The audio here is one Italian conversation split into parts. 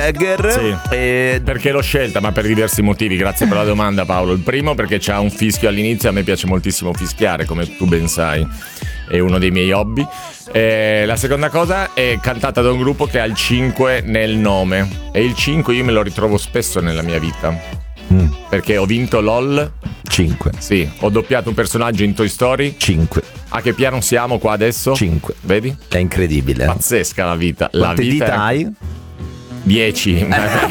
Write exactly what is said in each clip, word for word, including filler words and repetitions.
Sì. E... Perché l'ho scelta? Ma per diversi motivi. Grazie per la domanda, Paolo. Il primo perché c'ha un fischio all'inizio. A me piace moltissimo fischiare, come tu ben sai. È uno dei miei hobby. E la seconda cosa è cantata da un gruppo che ha il cinque nel nome. E il cinque io me lo ritrovo spesso nella mia vita. Mm. Perché ho vinto LOL cinque. Sì, ho doppiato un personaggio in Toy Story cinque. A che piano siamo qua adesso? cinque. Vedi? È incredibile. Pazzesca la vita. Quante la vita dita è... hai? dieci.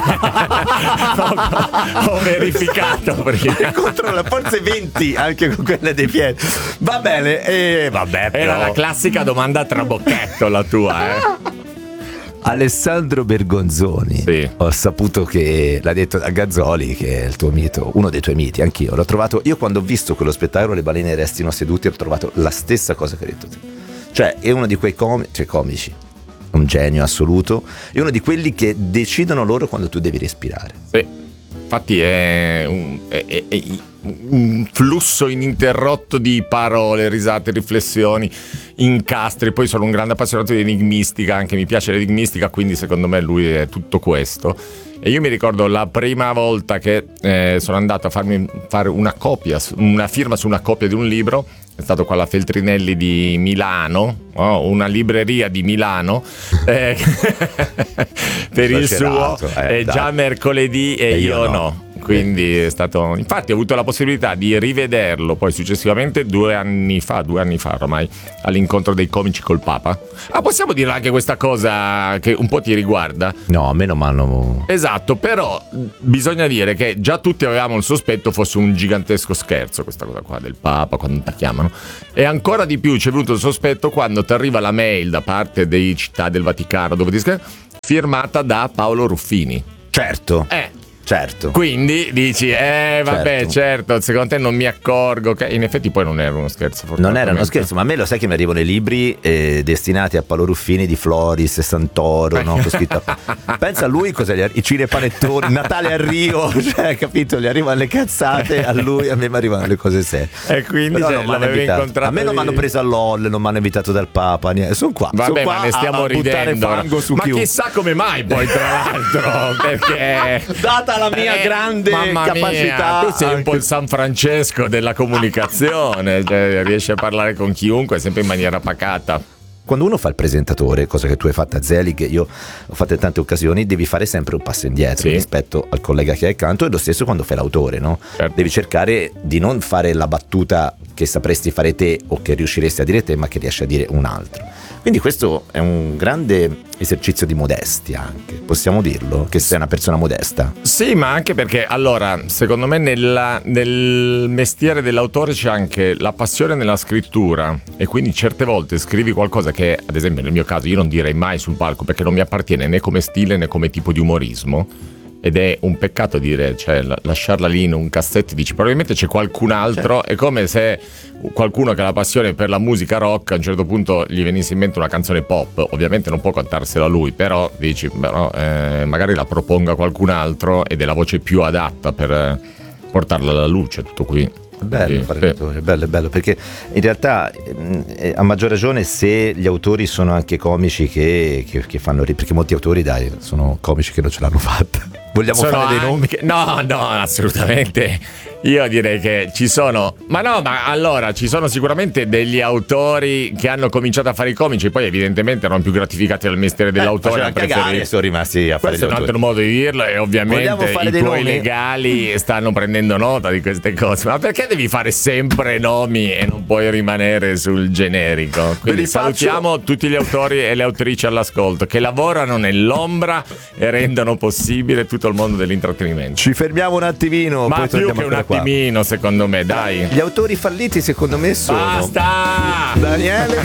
ho, ho verificato perché controlla, forse venti anche con quelle dei piedi. Va bene, e eh, vabbè, però... era la classica domanda a trabocchetto la tua, eh. Alessandro Bergonzoni, sì. Ho saputo che l'ha detto da Gazzoli, che è il tuo mito, uno dei tuoi miti. Anch'io l'ho trovato. Io quando ho visto quello spettacolo Le balene restino seduti ho trovato la stessa cosa che hai detto te. Cioè è uno di quei com- cioè, comici, un genio assoluto, è uno di quelli che decidono loro quando tu devi respirare. Sì. Infatti è un, è, è, è un flusso ininterrotto di parole, risate, riflessioni, incastri. Poi sono un grande appassionato di enigmistica, anche mi piace l'enigmistica, quindi secondo me lui è tutto questo. E io mi ricordo la prima volta che eh, sono andato a farmi fare una copia, una firma su una copia di un libro, è stato qua alla Feltrinelli di Milano, oh, una libreria di Milano, eh, per il suo eh, già mercoledì e, e io, io no. no. Quindi è stato, infatti ho avuto la possibilità di rivederlo poi successivamente due anni fa, due anni fa ormai, all'incontro dei comici col Papa. Ah, possiamo dire anche questa cosa che un po' ti riguarda? No, a me non mi hanno... Esatto, però bisogna dire che già tutti avevamo il sospetto fosse un gigantesco scherzo questa cosa qua del Papa quando ti chiamano, e ancora di più c'è venuto il sospetto quando ti arriva la mail da parte dei città del Vaticano dove ti scrive, firmata da Paolo Ruffini. Certo. Eh. Certo. Quindi dici, eh vabbè, certo. certo, secondo te non mi accorgo che in effetti poi non era uno scherzo. Non era uno scherzo, ma a me lo sai che mi arrivano i libri eh, destinati a Paolo Ruffini di Floris e Santoro, no? Scritto, pensa a lui cosa gli arri- i cinepanettoni, Natale a Rio, cioè capito, gli arrivano le cazzate, a lui a me mi arrivano le cose serie. E quindi cioè, non incontrato a me non mi hanno preso a LOL, non mi hanno invitato dal Papa, niente. Sono qua. Vabbè, sono qua ma ne stiamo a, a ridendo. Fango su ma chiunque. Chissà come mai poi tra l'altro, perché data la mia eh, grande capacità, mia, tu sei anche... un po' il San Francesco della comunicazione, cioè, riesci a parlare con chiunque sempre in maniera pacata. Quando uno fa il presentatore, cosa che tu hai fatto a Zelig, io ho fatto in tante occasioni, devi fare sempre un passo indietro, sì, rispetto al collega che hai accanto, e lo stesso quando fai l'autore, no? Certo. Devi cercare di non fare la battuta che sapresti fare te o che riusciresti a dire te, ma che riesci a dire un altro. Quindi questo è un grande esercizio di modestia anche, possiamo dirlo, che sei una persona modesta. Sì, ma anche perché allora secondo me nella, nel mestiere dell'autore c'è anche la passione nella scrittura, e quindi certe volte scrivi qualcosa che ad esempio nel mio caso io non direi mai sul palco perché non mi appartiene né come stile né come tipo di umorismo, ed è un peccato dire, cioè lasciarla lì in un cassetto, dici probabilmente c'è qualcun altro, certo. È come se qualcuno che ha la passione per la musica rock a un certo punto gli venisse in mente una canzone pop, ovviamente non può cantarsela lui, però dici però, eh, magari la proponga qualcun altro ed è la voce più adatta per portarla alla luce, tutto qui. Bello fare l'autore, sì. bello, bello, perché in realtà eh, a maggior ragione se gli autori sono anche comici che, che, che fanno, perché molti autori dai sono comici che non ce l'hanno fatta. Vogliamo sono fare dei nomi? Che, no, no, assolutamente. Io direi che ci sono, ma no, ma allora ci sono sicuramente degli autori che hanno cominciato a fare i comici, poi evidentemente erano più gratificati dal mestiere dell'autore. Eh, preferire... sono rimasti a fare questo è un altro modo di dirlo, e ovviamente i tuoi nomi? legali stanno prendendo nota di queste cose. Ma perché devi fare sempre nomi e non puoi rimanere sul generico? Quindi salutiamo faccio... tutti gli autori e le autrici all'ascolto che lavorano nell'ombra e rendono possibile tutto il mondo dell'intrattenimento. Ci fermiamo un attimino, ma poi più che un attimino, secondo me, dai. Gli autori falliti secondo me sono Basta! Daniele.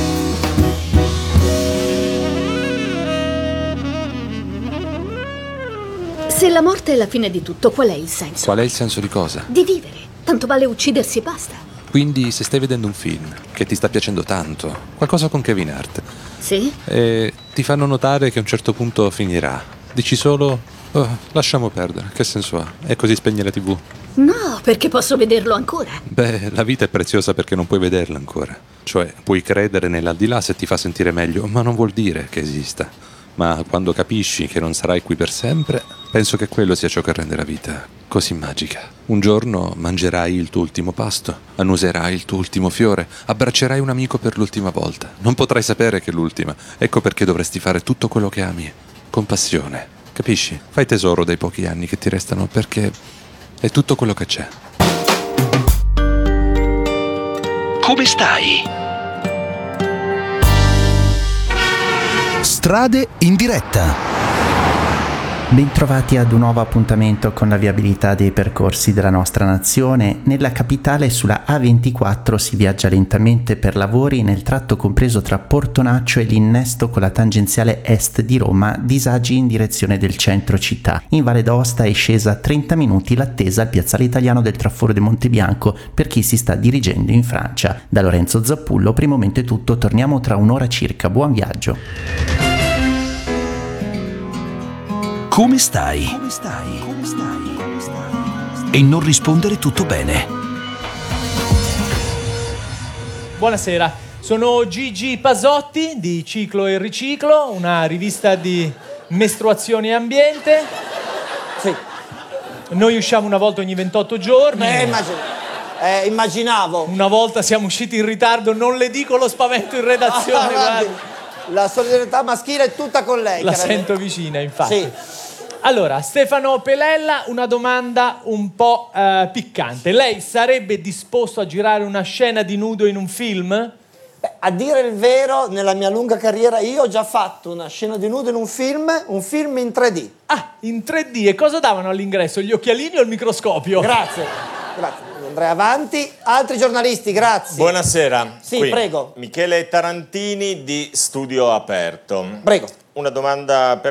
Se la morte è la fine di tutto, qual è il senso? Qual è il senso di cosa? Di vivere. Tanto vale uccidersi e basta. Quindi se stai vedendo un film che ti sta piacendo tanto, qualcosa con Kevin Hart, sì? E ti fanno notare che a un certo punto finirà, dici solo oh, lasciamo perdere, che senso ha? E così spegni la tivù. No, perché posso vederlo ancora. Beh, la vita è preziosa perché non puoi vederla ancora. Cioè, puoi credere nell'aldilà se ti fa sentire meglio, ma non vuol dire che esista. Ma quando capisci che non sarai qui per sempre, penso che quello sia ciò che rende la vita così magica. Un giorno mangerai il tuo ultimo pasto, annuserai il tuo ultimo fiore, abbraccerai un amico per l'ultima volta. Non potrai sapere che è l'ultima. Ecco perché dovresti fare tutto quello che ami, con passione. Capisci? Fai tesoro dei pochi anni che ti restano, perché è tutto quello che c'è. Come stai? Strade in diretta. Bentrovati ad un nuovo appuntamento con la viabilità dei percorsi della nostra nazione. Nella capitale sulla A ventiquattro si viaggia lentamente per lavori nel tratto compreso tra Portonaccio e l'innesto con la tangenziale est di Roma, disagi in direzione del centro città. In Valle d'Aosta è scesa trenta minuti l'attesa al piazzale italiano del Traforo di Montebianco per chi si sta dirigendo in Francia. Da Lorenzo Zappullo, per il momento è tutto, torniamo tra un'ora circa. Buon viaggio. Come stai? Come stai? Come stai? Come stai? E non rispondere tutto bene. Buonasera, sono Gigi Pasotti di Ciclo e Riciclo, una rivista di mestruazione e ambiente. Sì. Noi usciamo una volta ogni ventotto giorni. Eh, immagino. Eh, immaginavo. Una volta siamo usciti in ritardo, non le dico lo spavento in redazione, Ah, guardi. La solidarietà maschile è tutta con lei. La chiaramente. sento vicina, infatti. Sì. Allora, Stefano Pelella, una domanda un po' eh, piccante. Lei sarebbe disposto a girare una scena di nudo in un film? Beh, a dire il vero, nella mia lunga carriera io ho già fatto una scena di nudo in un film, un film in tre D. Ah, in tre D. E cosa davano all'ingresso? Gli occhialini o il microscopio? Grazie, grazie. Andrei avanti. Altri giornalisti, grazie. Buonasera. Sì, Qui, prego. Michele Tarantini di Studio Aperto. Prego. Una domanda per